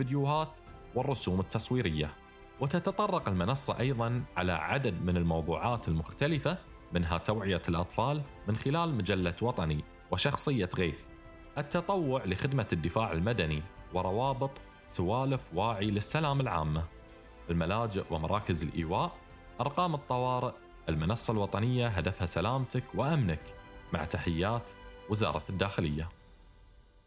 الفيديوهات والرسوم التصويرية. وتتطرق المنصة أيضاً على عدد من الموضوعات المختلفة، منها توعية الأطفال من خلال مجلة وطني وشخصية غيث، التطوع لخدمة الدفاع المدني، وروابط سوالف واعي للسلام العامة، الملاجئ ومراكز الإيواء، أرقام الطوارئ. المنصة الوطنية هدفها سلامتك وأمنك، مع تحيات وزارة الداخلية.